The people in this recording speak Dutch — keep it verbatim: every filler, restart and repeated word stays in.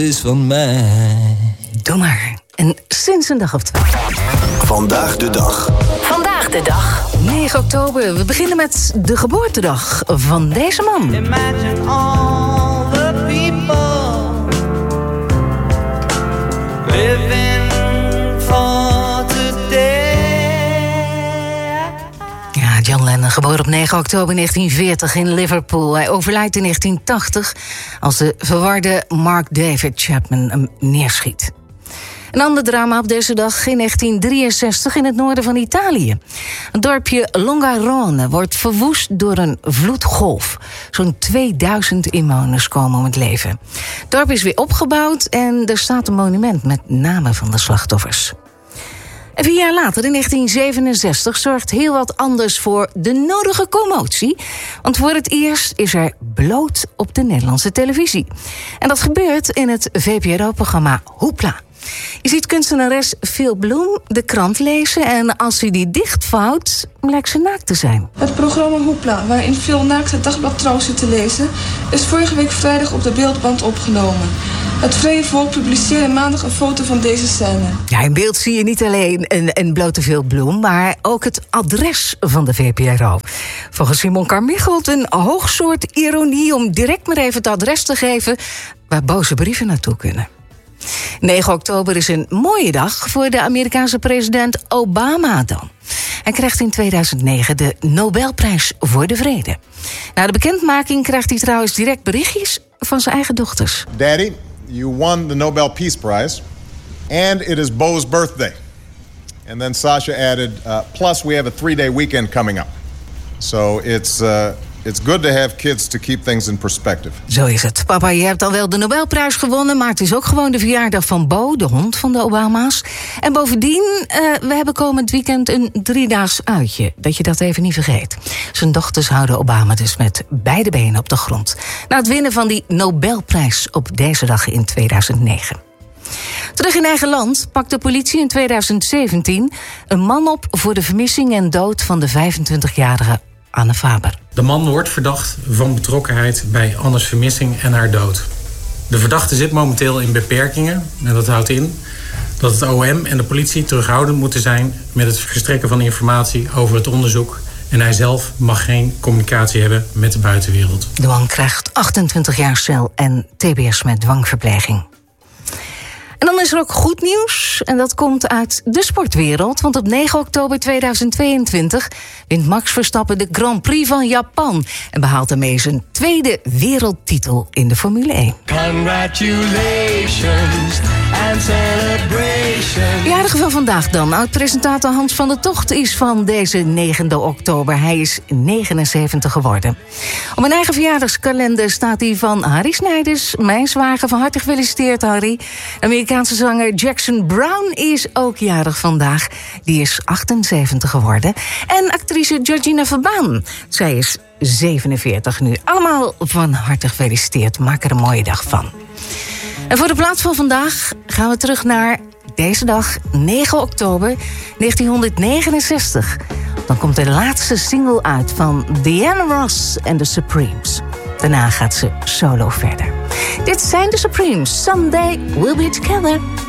is van mij. Doe maar. En sinds een dag of twee. Vandaag de dag. Vandaag de dag. negen oktober. We beginnen met de geboortedag van deze man. Imagine all the people living for today. Ja, John Lennon, geboren op negen oktober negentien veertig in Liverpool. Hij overlijdt in negentien tachtig als de verwarde Mark David Chapman hem neerschiet. Een ander drama op deze dag in negentien drieënzestig in het noorden van Italië. Het dorpje Longarone wordt verwoest door een vloedgolf. Zo'n tweeduizend inwoners komen om het leven. Het dorp is weer opgebouwd en er staat een monument met namen van de slachtoffers. En vier jaar later, in negentien zevenenzestig, zorgt heel wat anders voor de nodige commotie. Want voor het eerst is er bloot op de Nederlandse televisie. En dat gebeurt in het V P R O-programma Hoepla. Je ziet kunstenares Phil Bloem de krant lezen en als hij die dichtvouwt, blijkt ze naakt te zijn. Het programma Hoepla, waarin Phil naakt het dagblad Trouw zit te lezen, is vorige week vrijdag op de beeldband opgenomen. Het Vrije Volk publiceerde maandag een foto van deze scène. Ja, in beeld zie je niet alleen een, een blote Phil Bloem, maar ook het adres van de V P R O. Volgens Simon Carmichelt een hoog soort ironie om direct maar even het adres te geven waar boze brieven naartoe kunnen. negen oktober is een mooie dag voor de Amerikaanse president Obama dan. Hij krijgt in tweeduizend negen de Nobelprijs voor de Vrede. Na de bekendmaking krijgt hij trouwens direct berichtjes van zijn eigen dochters. Daddy, you won the Nobel Peace Prize and it is Bo's birthday. And then Sasha added, uh, plus we have a three-day weekend coming up. So it's... Uh, It's good to have kids to keep things in perspective. Zo is het. Papa, je hebt al wel de Nobelprijs gewonnen, maar het is ook gewoon de verjaardag van Bo, de hond van de Obama's. En bovendien, uh, we hebben komend weekend een driedaags uitje. Dat je dat even niet vergeet. Zijn dochters houden Obama dus met beide benen op de grond. Na het winnen van die Nobelprijs op deze dag in tweeduizend negen. Terug in eigen land pakt de politie in tweeduizend zeventien een man op voor de vermissing en dood van de vijfentwintigjarige Anne Faber. De man wordt verdacht van betrokkenheid bij Anne's vermissing en haar dood. De verdachte zit momenteel in beperkingen. En dat houdt in dat het O M en de politie terughoudend moeten zijn met het verstrekken van informatie over het onderzoek. En hij zelf mag geen communicatie hebben met de buitenwereld. De man krijgt achtentwintig jaar cel en T B S met dwangverpleging. En dan is er ook goed nieuws, en dat komt uit de sportwereld. Want op negen oktober tweeduizend tweeëntwintig wint Max Verstappen de Grand Prix van Japan en behaalt daarmee zijn tweede wereldtitel in de Formule één. Congratulations and celebrations. Jarige van vandaag dan. Oud-presentator Hans van der Togt is van deze negende oktober. Hij is negenenzeventig geworden. Op mijn eigen verjaardagskalender staat die van Harry Snijders, mijn zwager. Van harte gefeliciteerd, Harry. Amerikaanse zanger Jackson Browne is ook jarig vandaag. Die is achtenzeventig geworden. En actrice Georgina Verbaan. Zij is zevenenveertig nu. Allemaal van harte gefeliciteerd. Maak er een mooie dag van. En voor de plaats van vandaag gaan we terug naar deze dag, negen oktober negentienhonderdnegenenzestig. Dan komt de laatste single uit van Diana Ross en The Supremes. Daarna gaat ze solo verder. Dit zijn The Supremes. Someday we'll be together.